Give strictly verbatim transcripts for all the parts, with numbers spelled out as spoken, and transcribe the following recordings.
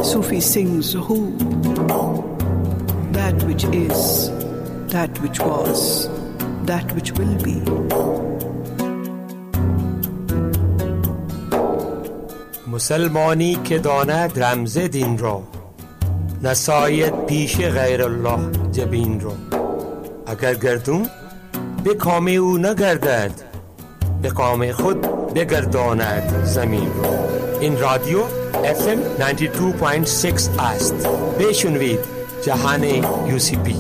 Sufi sings who, that which is, that which was, that which will be. مسلمانی که داند رمز دین را، نساید پیش غیر الله جبین را. اگر گردون به کام او نگردد، به کام خود بگرداند زمین را. این رادیو اف ام نود و دو ممیز شش است. بشنوید جهان یو سی پی.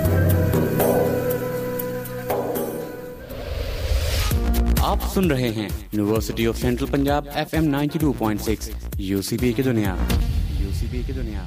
आप सुन रहे हैं university of central Punjab F M ninety two point six UCP की दुनिया UCP की दुनिया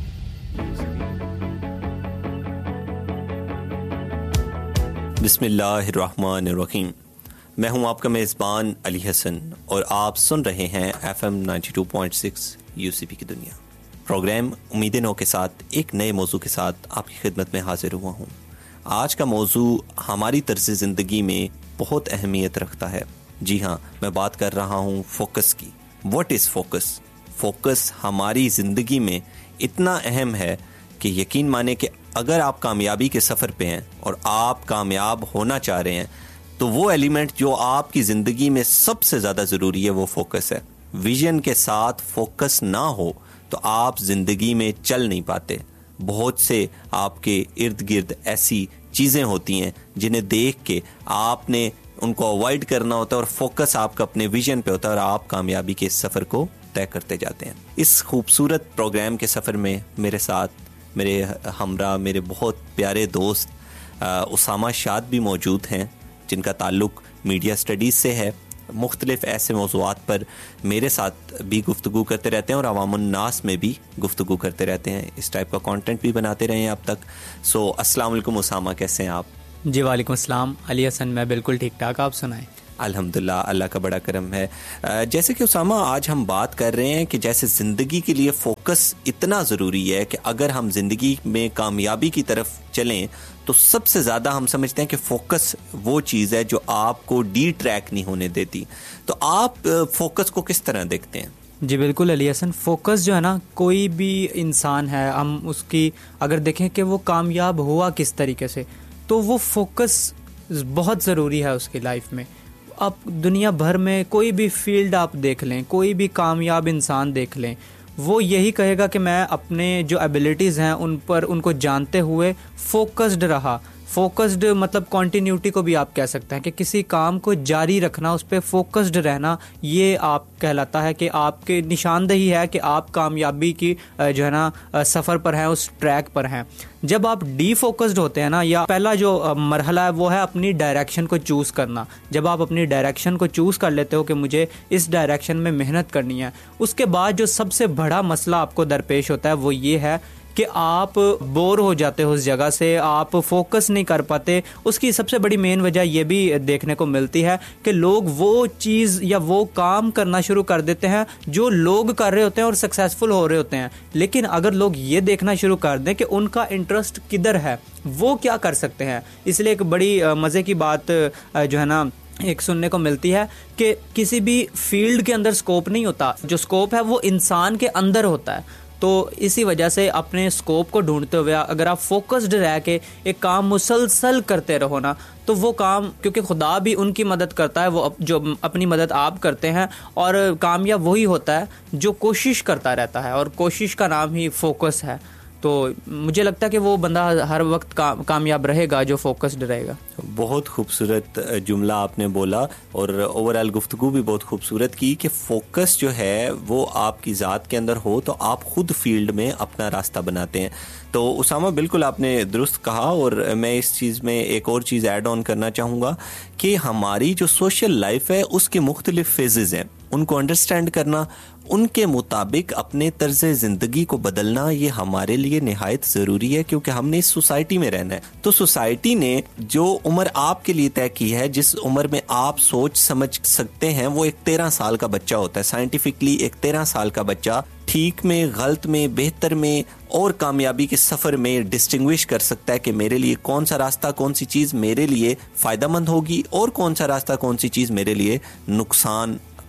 बिस्मिल्लाहिर्रहमानिर्रहीम। मैं हूं आपका मेज़बान अली हसन और आप सुन रहे हैं F M ninety two point six UCP की दुनिया। प्रोग्राम उम्मीदें नो के साथ एक नए मौजू के साथ आपकी खिदमत में हाजिर हुआ हूं। आज का मौजू हमारी तर्ज़ ज़िंदगी में बहुत अहमियत रखता है। जी हाँ, मैं बात कर रहा हूँ फोकस की। What is focus? फोकस हमारी ज़िंदगी में इतना अहम है कि यकीन माने कि अगर आप कामयाबी के सफ़र पे हैं और आप कामयाब होना चाह रहे हैं तो वो एलिमेंट जो आपकी ज़िंदगी में सबसे ज़्यादा ज़रूरी है वो फोकस है। विजन के साथ फोकस ना हो तो आप ज़िंदगी में चल नहीं पाते। बहुत से आपके इर्द गिर्द ऐसी चीज़ें होती हैं जिन्हें देख के आपने उनको अवॉइड करना होता है और फोकस आपका अपने विजन पे होता है और आप कामयाबी के इस सफ़र को तय करते जाते हैं। इस खूबसूरत प्रोग्राम के सफ़र में मेरे साथ मेरे हमरा मेरे बहुत प्यारे दोस्त उसामा शाद भी मौजूद हैं जिनका ताल्लुक़ मीडिया स्टडीज़ से है। मुख्तलिफ ऐसे मौज़ूआत पर मेरे साथ भी गुफ्तगू करते रहते हैं और अवामुन नास में भी गुफ्तगू करते रहते हैं। इस टाइप का कंटेंट भी बनाते रहे हैं अब तक। सो अस्सलाम वालेकुम उसामा, कैसे हैं आप? जी वालेकुम अस्सलाम अली हसन, मैं बिल्कुल ठीक ठाक, आप सुनाएं? अल्हम्दुलिल्लाह, अल्लाह का बड़ा करम है। जैसे कि उसामा आज हम बात कर रहे हैं कि जैसे ज़िंदगी के लिए फ़ोकस इतना ज़रूरी है कि अगर हम ज़िंदगी में कामयाबी की तरफ चलें तो सबसे ज़्यादा हम समझते हैं कि फ़ोकस वो चीज़ है जो आपको डी ट्रैक नहीं होने देती। तो आप फ़ोकस को किस तरह देखते हैं? जी बिल्कुल अली हसन, फ़ोकस जो है ना, कोई भी इंसान है, हम उसकी अगर देखें कि वो कामयाब हुआ किस तरीके से, तो वो फोकस बहुत ज़रूरी है उसकी लाइफ में। आप दुनिया भर में कोई भी फील्ड आप देख लें, कोई भी कामयाब इंसान देख लें, वो यही कहेगा कि मैं अपने जो एबिलिटीज़ हैं उन पर उनको जानते हुए फोकस्ड रहा। फोकस्ड मतलब कंटिन्यूटी को भी आप कह सकते हैं कि किसी काम को जारी रखना, उस पर फोकस्ड रहना, ये आप कहलाता है कि आपके निशानदेही है कि आप कामयाबी की जो है ना सफ़र पर हैं, उस ट्रैक पर हैं। जब आप डी फोकस्ड होते हैं ना, या पहला जो मरहला है वो है अपनी डायरेक्शन को चूज़ करना। जब आप अपनी डायरेक्शन को चूज़ कर लेते हो कि मुझे इस डायरेक्शन में मेहनत करनी है, उसके बाद जो सबसे बड़ा मसला आपको दरपेश होता है वो ये है कि आप बोर हो जाते हो उस जगह से, आप फोकस नहीं कर पाते। उसकी सबसे बड़ी मेन वजह ये भी देखने को मिलती है कि लोग वो चीज़ या वो काम करना शुरू कर देते हैं जो लोग कर रहे होते हैं और सक्सेसफुल हो रहे होते हैं। लेकिन अगर लोग ये देखना शुरू कर दें कि उनका इंटरेस्ट किधर है, वो क्या कर सकते हैं, इसलिए एक बड़ी मज़े की बात जो है ना एक सुनने को मिलती है कि किसी भी फील्ड के अंदर स्कोप नहीं होता, जो स्कोप है वो इंसान के अंदर होता है। तो इसी वजह से अपने स्कोप को ढूंढते हुए अगर आप फोकस्ड रह के एक काम मुसलसल करते रहो ना, तो वो काम, क्योंकि खुदा भी उनकी मदद करता है, वो जो अपनी मदद आप करते हैं, और कामयाब वही होता है जो कोशिश करता रहता है, और कोशिश का नाम ही फोकस है। तो मुझे लगता है कि वो बंदा हर वक्त का, कामयाब रहेगा जो फोकस्ड रहेगा। बहुत खूबसूरत जुमला आपने बोला और ओवरऑल गुफ्तगू भी बहुत खूबसूरत की कि फोकस जो है वो आपकी ज़ात के अंदर हो तो आप खुद फील्ड में अपना रास्ता बनाते हैं। तो उसामा, बिल्कुल आपने दुरुस्त कहा और मैं इस चीज़ में एक और चीज़ ऐड ऑन करना चाहूँगा कि हमारी जो सोशल लाइफ है उसके मुख्तलिफ फेजेज़ हैं, उनको अंडरस्टैंड करना, उनके मुताबिक अपने तर्ज ज़िंदगी को बदलना, ये हमारे लिए निहायत ज़रूरी है क्योंकि हमने इस सोसाइटी में रहना है। तो सोसाइटी ने जो उम्र आपके लिए तय की है, जिस उम्र में आप सोच समझ सकते हैं, वो एक तेरह साल का बच्चा होता है। साइंटिफिकली एक तेरह साल का बच्चा ठीक में, गलत में, बेहतर में और कामयाबी के सफ़र में डिस्टिंग्विश कर सकता है कि मेरे लिए कौन सा रास्ता, कौन सी चीज़ मेरे लिए फ़ायदेमंद होगी और कौन सा रास्ता, कौन सी चीज़ मेरे लिए नुकसान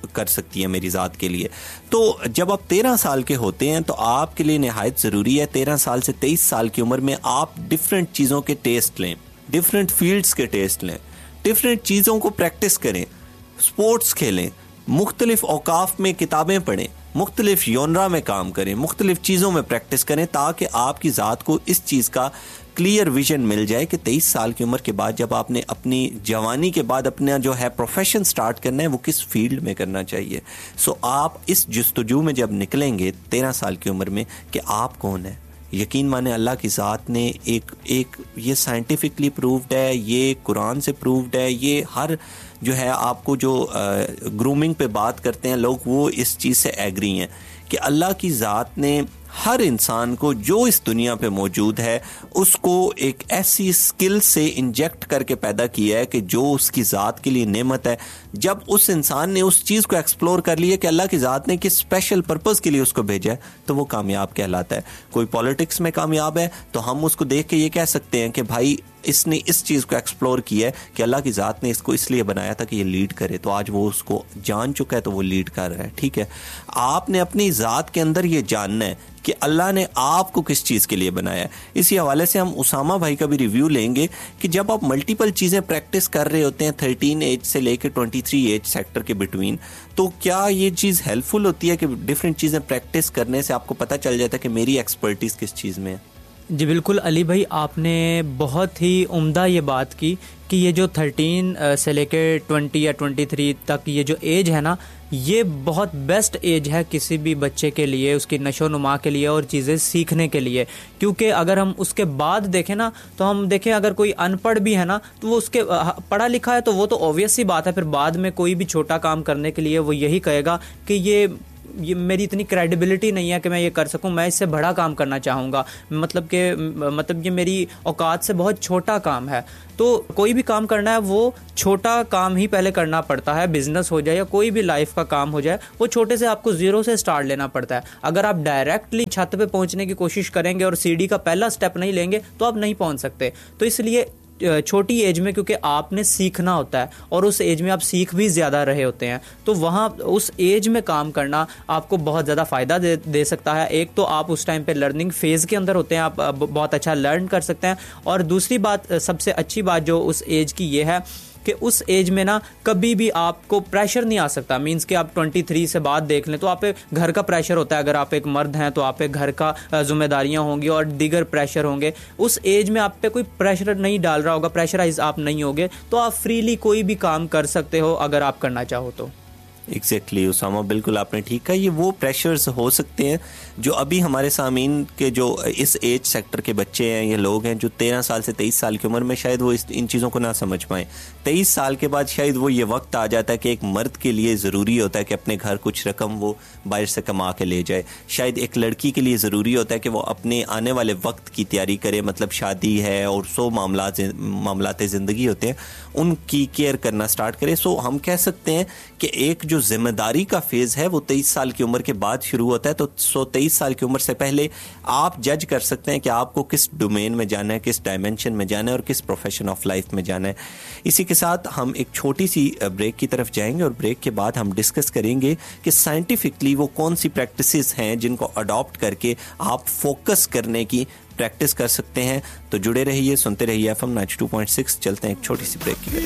कर सकती है मेरी ज़ात के लिए। तो जब आप तेरह साल के होते हैं तो आपके लिए निहायत ज़रूरी है तेरह साल से तेईस साल की उम्र में आप डिफरेंट चीज़ों के टेस्ट लें, डिफरेंट फील्ड्स के टेस्ट लें, डिफरेंट चीज़ों को प्रैक्टिस करें, स्पोर्ट्स खेलें, मुख्तलिफ औकाफ में किताबें पढ़ें, मुख्तलिफ योनरा में काम करें, मुख्तलिफ चीज़ों में प्रैक्टिस करें, ताकि आपकी ज़ात को इस चीज़ का क्लियर विजन मिल जाए कि तेईस साल की उम्र के बाद जब आपने अपनी जवानी के बाद अपना जो है प्रोफेशन स्टार्ट करना है वो किस फील्ड में करना चाहिए। सो आप इस जस्तजू में जब निकलेंगे तेरह साल की उम्र में कि आप कौन है, यकीन माने अल्लाह की ज़ात ने एक एक ये साइंटिफिकली प्रूव्ड है, ये कुरान से प्रूव्ड है, ये हर जो है आपको जो ग्रूमिंग पे बात करते हैं लोग वो इस चीज़ से एग्री हैं कि अल्लाह की ज़ात ने हर इंसान को जो इस दुनिया पे मौजूद है उसको एक ऐसी स्किल से इंजेक्ट करके पैदा किया है कि जो उसकी ज़ात के लिए नेमत है। जब उस इंसान ने उस चीज़ को एक्सप्लोर कर लिया कि अल्लाह की ज़ात ने किस स्पेशल पर्पज़ के लिए उसको भेजा है तो वो कामयाब कहलाता है। कोई पॉलिटिक्स में कामयाब है तो हम उसको देख के ये कह सकते हैं कि भाई इसने इस चीज़ को एक्सप्लोर किया है कि अल्लाह की ज़ात ने इसको इसलिए बनाया था कि ये लीड करे, तो आज वो उसको जान चुका है तो वो लीड कर रहा है। ठीक है, आपने अपनी ज़ात के अंदर ये जानना है कि अल्लाह ने आपको किस चीज़ के लिए बनाया है। इसी हवाले से हम उसामा भाई का भी रिव्यू लेंगे कि जब आप मल्टीपल चीज़ें प्रैक्टिस कर रहे होते हैं थर्टीन एज से लेकर ट्वेंटी थ्री एज सेक्टर के बिटवीन, तो क्या ये चीज़ हेल्पफुल होती है कि डिफरेंट चीज़ें प्रैक्टिस करने से आपको पता चल जाता है कि मेरी एक्सपर्टीज़ किस चीज़ में है। जी बिल्कुल अली भाई, आपने बहुत ही उम्दा ये बात की कि ये जो थर्टीन से लेके ट्वेंटी या ट्वेंटी थ्री तक ये जो एज है ना, ये बहुत बेस्ट एज है किसी भी बच्चे के लिए, उसकी नशो नुमा के लिए और चीज़ें सीखने के लिए। क्योंकि अगर हम उसके बाद देखें ना तो हम देखें अगर कोई अनपढ़ भी है ना तो वो उसके पढ़ा लिखा है तो वो तो ऑब्वियस सी बात है, फिर बाद में कोई भी छोटा काम करने के लिए वो यही कहेगा कि ये ये मेरी इतनी क्रेडिबिलिटी नहीं है कि मैं ये कर सकूं, मैं इससे बड़ा काम करना चाहूँगा, मतलब कि मतलब ये मेरी औकात से बहुत छोटा काम है। तो कोई भी काम करना है वो छोटा काम ही पहले करना पड़ता है, बिजनेस हो जाए या कोई भी लाइफ का काम हो जाए वो छोटे से आपको जीरो से स्टार्ट लेना पड़ता है। अगर आप डायरेक्टली छत पे पहुंचने की कोशिश करेंगे और सीढ़ी का पहला स्टेप नहीं लेंगे तो आप नहीं पहुंच सकते। तो इसलिए छोटी एज में क्योंकि आपने सीखना होता है और उस एज में आप सीख भी ज़्यादा रहे होते हैं तो वहाँ उस एज में काम करना आपको बहुत ज़्यादा फ़ायदा दे, दे सकता है। एक तो आप उस टाइम पे लर्निंग फेज़ के अंदर होते हैं, आप बहुत अच्छा लर्न कर सकते हैं। और दूसरी बात, सबसे अच्छी बात जो उस एज की ये है कि उस एज में ना कभी भी आपको प्रेशर नहीं आ सकता। मींस कि आप तेईस से बाद देख लें तो आप पे घर का प्रेशर होता है, अगर आप एक मर्द हैं तो आप पे घर का जिम्मेदारियां होंगी और दीगर प्रेशर होंगे। उस एज में आप पे कोई प्रेशर नहीं डाल रहा होगा, प्रेशराइज आप नहीं होगे, तो आप फ्रीली कोई भी काम कर सकते हो अगर आप करना चाहो तो। एग्जैक्टली exactly, उसामा बिल्कुल आपने ठीक कहा। ये वो प्रेशर्स हो सकते हैं जो अभी हमारे सामीन के जो इस एज सेक्टर के बच्चे हैं, ये लोग हैं जो तेरह साल से तेईस साल की उम्र में शायद वो इस इन चीज़ों को ना समझ पाएँ। तेईस साल के बाद शायद वो ये वक्त आ जाता है कि एक मर्द के लिए ज़रूरी होता है कि अपने घर कुछ रकम वो बाहर से कमा के ले जाए। शायद एक लड़की के लिए ज़रूरी होता है कि वो अपने आने वाले वक्त की तैयारी करे, मतलब शादी है और सौ मामला मामलात ज़िंदगी होते हैं उनकी केयर करना स्टार्ट करे। सो हम कह सकते हैं कि एक जो जिम्मेदारी का फेज है वो तेईस साल की उम्र के बाद शुरू होता है। तो सो तेईस साल की उम्र से पहले आप जज कर सकते हैं कि आपको किस डोमेन में जाना है, किस डायमेंशन में जाना है और किस प्रोफेशन ऑफ लाइफ में जाना है। इसी के साथ हम एक छोटी सी ब्रेक की तरफ जाएंगे और ब्रेक के बाद हम डिस्कस करेंगे कि साइंटिफिकली वो कौन सी प्रैक्टिसेस हैं जिनको अडॉप्ट करके आप फोकस करने की प्रैक्टिस कर सकते हैं। तो जुड़े रहिए, सुनते रहिए F M ninety two point six. चलते हैं एक छोटी सी ब्रेक की तरफ।